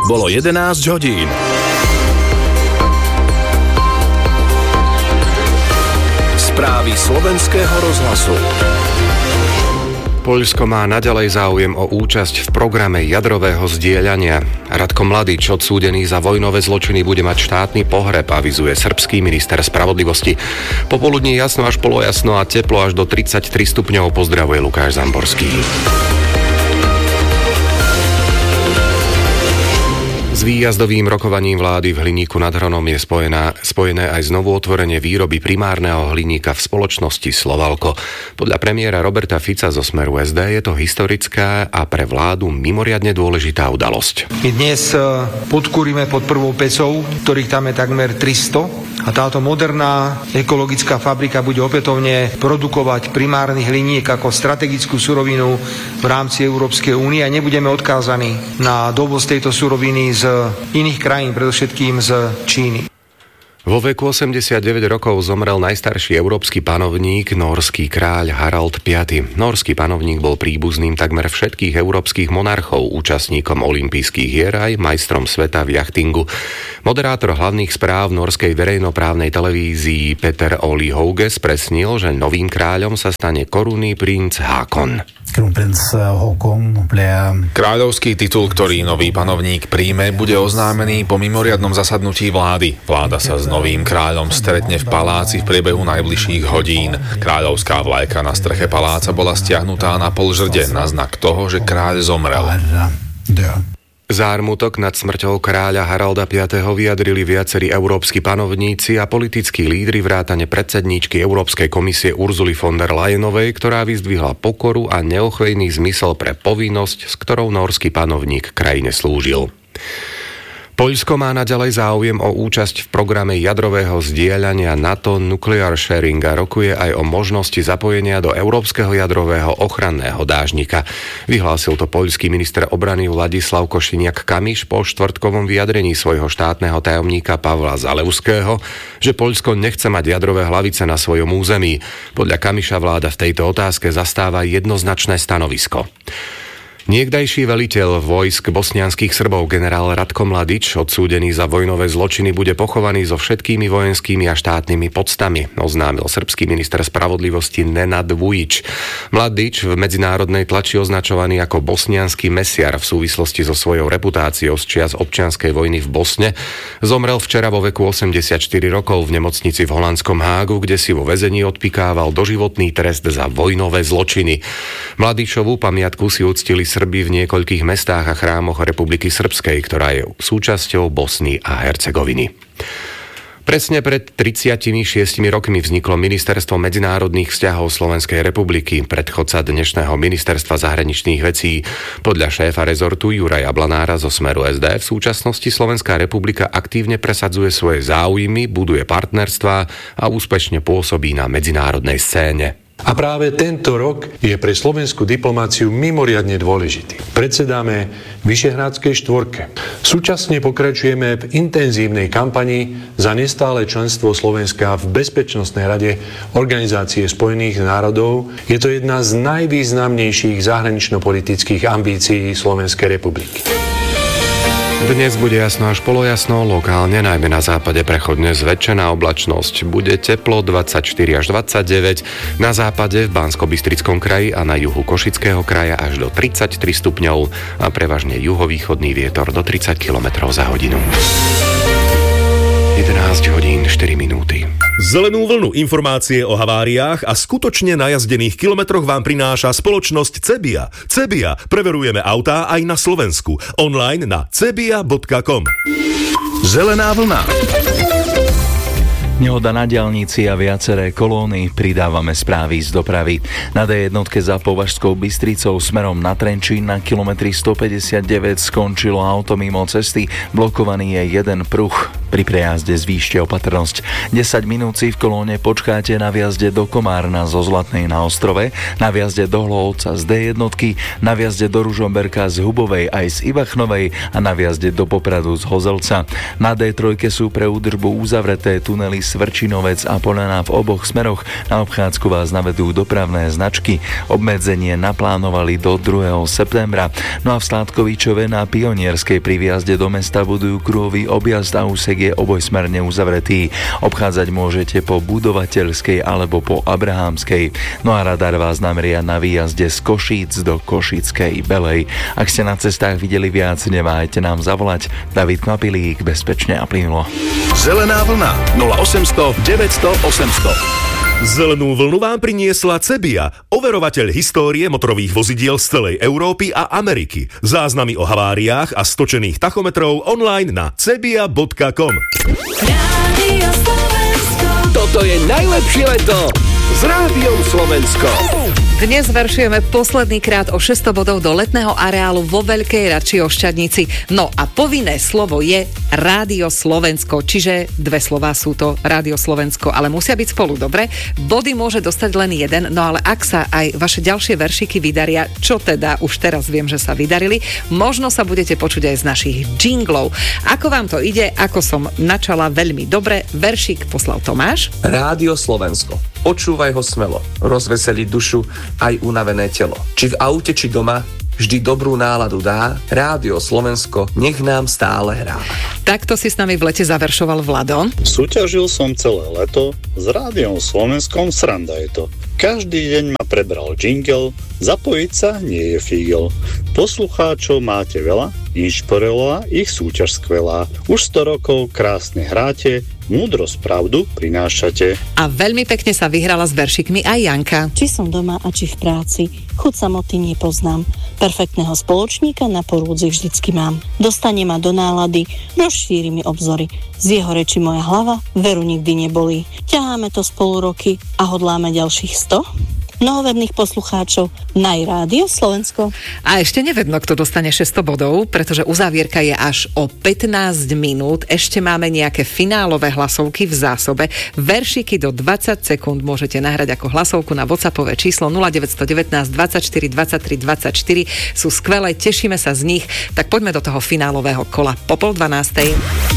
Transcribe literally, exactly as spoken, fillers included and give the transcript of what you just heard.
Bolo jedenásť hodín. Správy slovenského rozhlasu. Poľsko má naďalej záujem o účasť v programe jadrového zdieľania. Radko Mladič, odsúdený za vojnové zločiny, bude mať štátny pohreb, avizuje srbský minister spravodlivosti. Popoludní jasno až polojasno a teplo až do tridsaťtri stupňov. Pozdravuje Lukáš Zamborský. S výjazdovým rokovaním vlády v Hliníku nad Hronom je spojená, spojené aj znovu otvorenie výroby primárneho hliníka v spoločnosti Slovalko. Podľa premiéra Roberta Fica zo Smeru es dé je to historická a pre vládu mimoriadne dôležitá udalosť. My dnes podkúrime pod prvou pecou, ktorých tam je takmer tristo, a táto moderná ekologická fabrika bude opätovne produkovať primárny hliník ako strategickú surovinu v rámci Európskej únie a nebudeme odkázaní na dovoz tejto suroviny z iných krajín, predovšetkým z Číny. Vo veku osemdesiatdeväť rokov zomrel najstarší európsky panovník, nórský kráľ Harald piaty. Nórský panovník bol príbuzným takmer všetkých európskych monarchov, účastníkom olympijských hier aj majstrom sveta v jachtingu. Moderátor hlavných správ norskej verejnoprávnej televízii Peter Oli Hauge spresnil, že novým kráľom sa stane korunný princ Hákon. Kráľovský titul, ktorý nový panovník príjme, bude oznámený po mimoriadnom zasadnutí vlády. Vláda sa s novým kráľom stretne v paláci v priebehu najbližších hodín. Kráľovská vlajka na streche paláca bola stiahnutá na polžrde na znak toho, že kráľ zomrel. Zármutok nad smrťou kráľa Haralda piateho vyjadrili viacerí európski panovníci a politickí lídri vrátane predsedníčky Európskej komisie Ursuly von der Leyenovej, ktorá vyzdvihla pokoru a neochvejný zmysel pre povinnosť, s ktorou nórski panovník krajine slúžil. Poľsko má naďalej záujem o účasť v programe jadrového zdieľania NATO Nuclear Sharing a rokuje aj o možnosti zapojenia do Európskeho jadrového ochranného dážnika. Vyhlásil to poľský minister obrany Vladislav Košiniak-Kamiš po štvrtkovom vyjadrení svojho štátneho tajomníka Pavla Zalewského, že Poľsko nechce mať jadrové hlavice na svojom území. Podľa Kamiša vláda v tejto otázke zastáva jednoznačné stanovisko. Niekdajší veliteľ vojsk bosnianskych Srbov generál Ratko Mladič, odsúdený za vojnové zločiny, bude pochovaný so všetkými vojenskými a štátnymi poctami, oznámil srbský minister spravodlivosti Nenad Vujić. Mladič, v medzinárodnej tlači označovaný ako bosniansky mesiar v súvislosti so svojou reputáciou z čias občianskej vojny v Bosne, zomrel včera vo veku osemdesiatštyri rokov v nemocnici v holandskom Hágu, kde si vo väzení odpikával doživotný trest za vojnové zločiny. Mladičovú pamiatku si uctili Srbi v niekoľkých mestách a chrámoch Republiky Srbskej, ktorá je súčasťou Bosny a Hercegoviny. Presne pred tridsiatimi šiestimi rokmi vzniklo Ministerstvo medzinárodných vzťahov Slovenskej republiky, predchodca dnešného Ministerstva zahraničných vecí. Podľa šéfa rezortu Juraja Blanára zo Smeru es dé v súčasnosti Slovenská republika aktívne presadzuje svoje záujmy, buduje partnerstvá a úspešne pôsobí na medzinárodnej scéne. A práve tento rok je pre slovenskú diplomáciu mimoriadne dôležitý. Predsedáme Vyšehradskej štvorke. Súčasne pokračujeme v intenzívnej kampani za nestále členstvo Slovenska v Bezpečnostnej rade Organizácie spojených národov. Je to jedna z najvýznamnejších zahranično-politických ambícií Slovenskej republiky. Dnes bude jasno až polojasno, lokálne najmä na západe prechodne zväčšená oblačnosť. Bude teplo dvadsaťštyri až dvadsaťdeväť, na západe v Banskobystrickom kraji a na juhu Košického kraja až do tridsaťtri stupňov a prevažne juhovýchodný vietor do tridsať kilometrov za hodinu. jedenásť hodín štyri minúty. Zelenú vlnu informácie o haváriách a skutočne najazdených kilometroch vám prináša spoločnosť Cebia. Cebia. Preverujeme autá aj na Slovensku. Online na cebia bodka com. Zelená vlna. Nehoda na diaľnici a viaceré kolóny, pridávame správy z dopravy. Na dé jedna za Považskou Bystricou smerom na Trenčín na kilometri stopäťdesiatdeväť skončilo auto mimo cesty, blokovaný je jeden pruh. Pri prejazde zvýšte opatrnosť. desať minút si v kolóne počkáte na vjazde do Komárna zo Zlatnej na Ostrove, na vjazde do Hlohovca z dé jednotky, na vjazde do Ružomberka z Hubovej aj z Ivachnovej a na vjazde do Popradu z Hozelca. Na dé tri sú pre údržbu uzavreté tunely Svrčinovec a Polana v oboch smeroch. Na obchádzku vás navedú dopravné značky. Obmedzenie naplánovali do druhého septembra. No a v Sládkovičove na Pionierskej pri vjazde do mesta budujú kruhový objazd a úsek je obojsmerne uzavretý. Obchádzať môžete po Budovateľskej alebo po Abrahamskej. No a radar vás nameria na výjazde z Košíc do Košickej Belej. Ak ste na cestách videli viac, neváhajte nám zavolať. David Knapilík, bezpečne a plynulo. Zelená vlna nula osemsto deväťsto osemsto. Zelenú vlnu vám priniesla Cebia, overovateľ histórie motorových vozidiel z celej Európy a Ameriky. Záznamy o haváriách a stočených tachometrov online na cebia bodka com. Toto je najlepšie leto s Rádiom Slovensko. Dnes veršujeme posledný krát o šesťsto bodov do letného areálu vo Veľkej Rači Ošťadnici. No a povinné slovo je Rádio Slovensko, čiže dve slová sú to Rádio Slovensko, ale musia byť spolu, dobre? Body môže dostať len jeden, no ale ak sa aj vaše ďalšie veršiky vydaria, čo teda už teraz viem, že sa vydarili, možno sa budete počuť aj z našich jinglov. Ako vám to ide, ako som načala veľmi dobre, veršik poslal Tomáš. Rádio Slovensko. Počúvaj ho smelo, rozveseli dušu aj unavené telo. Či v aute, či doma, vždy dobrú náladu dá. Rádio Slovensko, nech nám stále hrá. Takto si s nami v lete zaveršoval Vlado. Súťažil som celé leto, s Rádiom Slovenskom sranda je to. Každý deň ma prebral jingle, zapojiť sa nie je fígel. Poslucháčov máte veľa, inšpirovala ich súťaž skvelá. Už sto rokov krásne hráte, múdrosť pravdu prinášate. A veľmi pekne sa vyhrala s veršikmi aj Janka. Či som doma a či v práci, chuť samoty nepoznám. Perfektného spoločníka na porúdzi vždycky mám. Dostane ma do nálady, rozšíri mi obzory. Z jeho reči moja hlava veru nikdy nebolí. Ťaháme to spolu roky a hodláme ďalších sto. Mnohoverných poslucháčov na Rádio Slovensko. A ešte nevedno, kto dostane šesťsto bodov, pretože uzávierka je až o pätnásť minút. Ešte máme nejaké finálové hlasovky v zásobe. Veršiky do dvadsať sekúnd môžete nahrať ako hlasovku na WhatsAppové číslo nula deväť jedna deväť dvadsaťštyri dvadsaťtri dvadsaťštyri. Sú skvelé, tešíme sa z nich. Tak poďme do toho finálového kola po pol dvanástej.